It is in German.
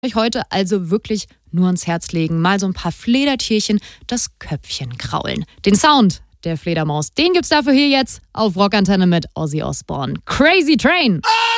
Euch heute also wirklich nur ans Herz legen. Mal so ein paar Fledertierchen das Köpfchen kraulen. Den Sound der Fledermaus, den gibt's dafür hier jetzt auf Rockantenne mit Ozzy Osbourne. Crazy Train!